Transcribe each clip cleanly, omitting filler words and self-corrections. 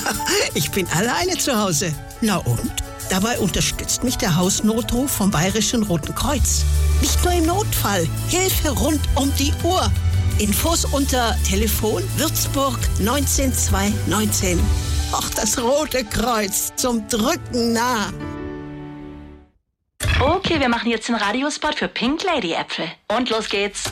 Ich bin alleine zu Hause. Na und? Dabei unterstützt mich der Hausnotruf vom Bayerischen Roten Kreuz. Nicht nur im Notfall, Hilfe rund um die Uhr. Infos unter Telefon Würzburg 19219. Ach, das Rote Kreuz, zum Drücken nah. Okay, wir machen jetzt den Radiospot für Pink Lady Äpfel. Und los geht's.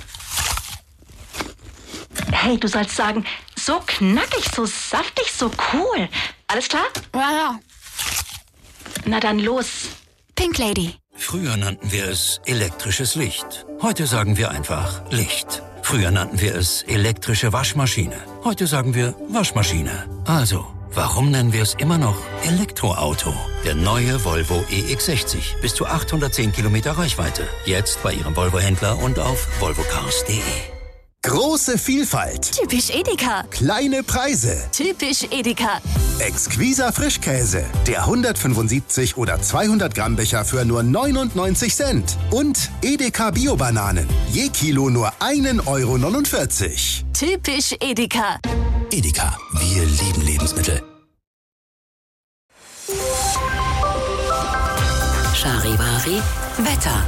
Hey, du sollst sagen, so knackig, so saftig, so cool. Alles klar? Ja. Na dann los. Pink Lady. Früher nannten wir es elektrisches Licht. Heute sagen wir einfach Licht. Früher nannten wir es elektrische Waschmaschine. Heute sagen wir Waschmaschine. Also, warum nennen wir es immer noch Elektroauto? Der neue Volvo EX60. Bis zu 810 Kilometer Reichweite. Jetzt bei Ihrem Volvo-Händler und auf volvocars.de. Große Vielfalt. Typisch Edeka. Kleine Preise. Typisch Edeka. Exquiser Frischkäse. Der 175 oder 200 Gramm Becher für nur 99 Cent. Und Edeka Bio-Bananen. Je Kilo nur 1,49 €. Typisch Edeka. Edeka. Wir lieben Lebensmittel. Charivari Wetter.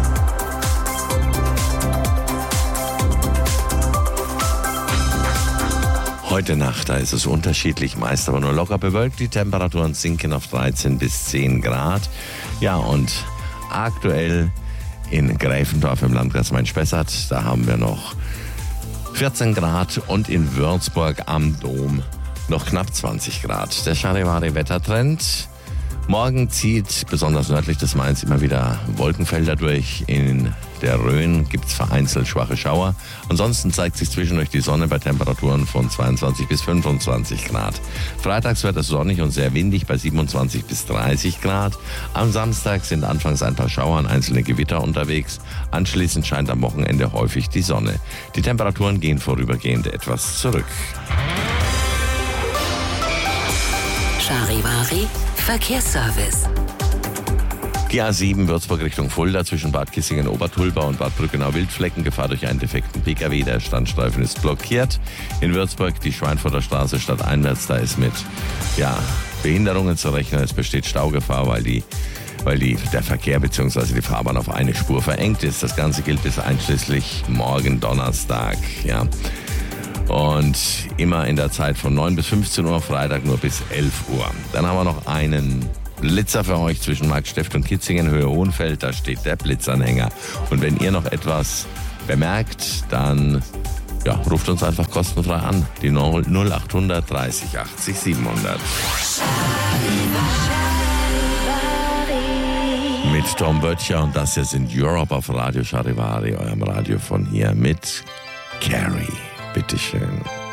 Heute Nacht, da ist es unterschiedlich, meist aber nur locker bewölkt. Die Temperaturen sinken auf 13 bis 10 Grad. Ja, und aktuell in Gräfendorf im Landkreis Main-Spessart, da haben wir noch 14 Grad und in Würzburg am Dom noch knapp 20 Grad. Der Charivari-Wettertrend. Morgen zieht besonders nördlich des Mains immer wieder Wolkenfelder durch. In der Rhön gibt es vereinzelt schwache Schauer. Ansonsten zeigt sich zwischendurch die Sonne bei Temperaturen von 22 bis 25 Grad. Freitags wird es sonnig und sehr windig bei 27 bis 30 Grad. Am Samstag sind anfangs ein paar Schauer und einzelne Gewitter unterwegs. Anschließend scheint am Wochenende häufig die Sonne. Die Temperaturen gehen vorübergehend etwas zurück. Charivari Verkehrsservice. Die A7 Würzburg Richtung Fulda zwischen Bad Kissingen-Obertulba und Bad Brückenau-Wildflecken. Gefahr durch einen defekten Pkw. Der Standstreifen ist blockiert. In Würzburg die Schweinfurter Straße stadteinwärts. Da ist mit Behinderungen zu rechnen. Es besteht Staugefahr, weil der Verkehr bzw. die Fahrbahn auf eine Spur verengt ist. Das Ganze gilt bis einschließlich morgen Donnerstag. Ja. Und immer in der Zeit von 9 bis 15 Uhr, Freitag nur bis 11 Uhr. Dann haben wir noch einen Blitzer für euch zwischen Marktsteft und Kitzingen, Höhe Hohenfeld. Da steht der Blitzanhänger. Und wenn ihr noch etwas bemerkt, dann ruft uns einfach kostenfrei an. Die 0800 30 80 700. Mit Tom Böttcher und das hier sind Europe auf Radio Charivari, eurem Radio von hier mit Carrie. Bitteschön.